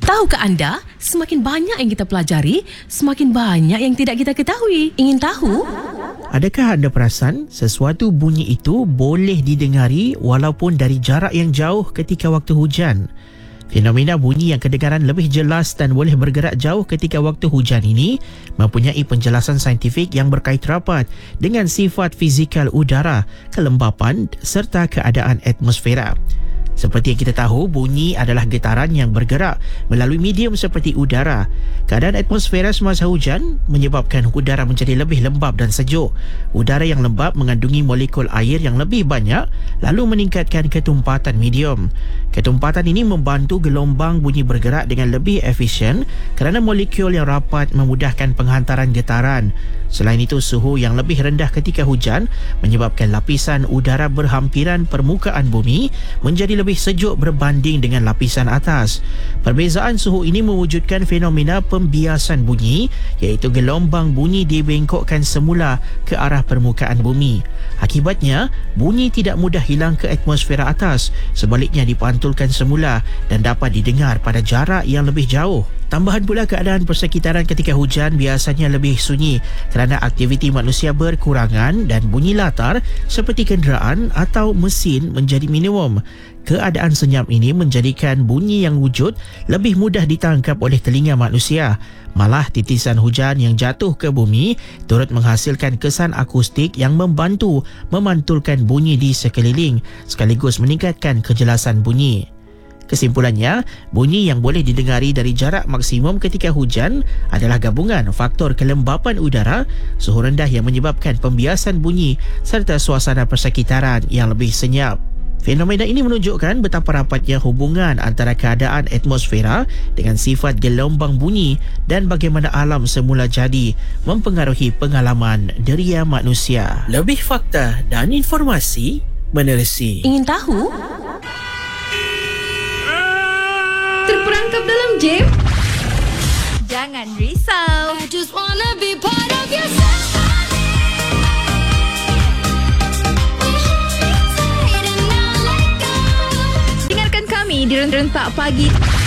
Tahukah anda, semakin banyak yang kita pelajari, semakin banyak yang tidak kita ketahui. Ingin tahu? Adakah anda perasan sesuatu bunyi itu boleh didengari walaupun dari jarak yang jauh ketika waktu hujan? Fenomena bunyi yang kedengaran lebih jelas dan boleh bergerak jauh ketika waktu hujan ini mempunyai penjelasan saintifik yang berkait rapat dengan sifat fizikal udara, kelembapan serta keadaan atmosfera. Seperti yang kita tahu, bunyi adalah getaran yang bergerak melalui medium seperti udara. Keadaan atmosfera semasa hujan menyebabkan udara menjadi lebih lembap dan sejuk. Udara yang lembap mengandungi molekul air yang lebih banyak lalu meningkatkan ketumpatan medium. Ketumpatan ini membantu gelombang bunyi bergerak dengan lebih efisien kerana molekul yang rapat memudahkan penghantaran getaran. Selain itu, suhu yang lebih rendah ketika hujan menyebabkan lapisan udara berhampiran permukaan bumi menjadi lebih sejuk berbanding dengan lapisan atas. Perbezaan suhu ini mewujudkan fenomena pembiasan bunyi, iaitu gelombang bunyi dibengkokkan semula ke arah permukaan bumi. Akibatnya, bunyi tidak mudah hilang ke atmosfera atas, sebaliknya dipantulkan semula dan dapat didengar pada jarak yang lebih jauh. Tambahan pula, keadaan persekitaran ketika hujan biasanya lebih sunyi kerana aktiviti manusia berkurangan dan bunyi latar seperti kenderaan atau mesin menjadi minimum. Keadaan senyap ini menjadikan bunyi yang wujud lebih mudah ditangkap oleh telinga manusia. Malah titisan hujan yang jatuh ke bumi turut menghasilkan kesan akustik yang membantu memantulkan bunyi di sekeliling sekaligus meningkatkan kejelasan bunyi. Kesimpulannya, bunyi yang boleh didengari dari jarak maksimum ketika hujan adalah gabungan faktor kelembapan udara, suhu rendah yang menyebabkan pembiasan bunyi serta suasana persekitaran yang lebih senyap. Fenomena ini menunjukkan betapa rapatnya hubungan antara keadaan atmosfera dengan sifat gelombang bunyi dan bagaimana alam semula jadi mempengaruhi pengalaman deria manusia. Lebih fakta dan informasi menerusi. Ingin tahu? Terperangkap dalam jam? Jangan risau. I just wanna be part of your symphony. Dengarkan kami di Rentak Pagi.